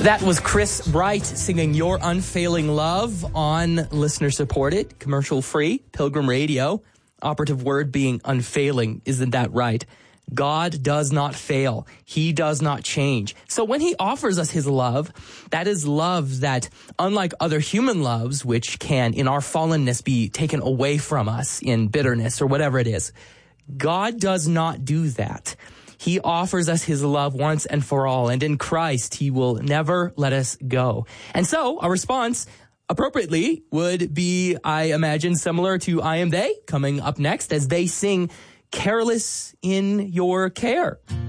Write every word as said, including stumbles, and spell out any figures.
That was Chris Bright singing Your Unfailing Love on listener-supported, commercial-free Pilgrim Radio. Operative word being unfailing. Isn't that right? God does not fail. He does not change. So when he offers us his love, that is love that, unlike other human loves, which can, in our fallenness, be taken away from us in bitterness or whatever it is, God does not do that. He offers us his love once and for all, and in Christ, he will never let us go. And so, our response, appropriately, would be, I imagine, similar to I Am They, coming up next as they sing Careless in Your Care.